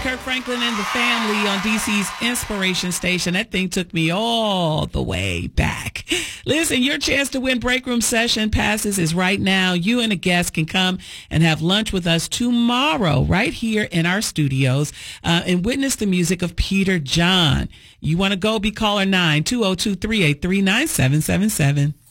Kirk Franklin and the Family on DC's Inspiration Station. That thing took me all the way back. Listen, your chance to win Break Room Session passes is right now. You and a guest can come and have lunch with us tomorrow right here in our studios and witness the music of Peter John. You want to go? Be caller 9-202-383-9777.